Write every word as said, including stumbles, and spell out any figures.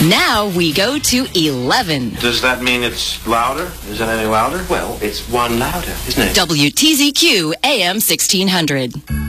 Now we go to eleven. Does that mean it's louder? Is it any louder? Well, it's one louder, isn't it? W T Z Q A M sixteen hundred.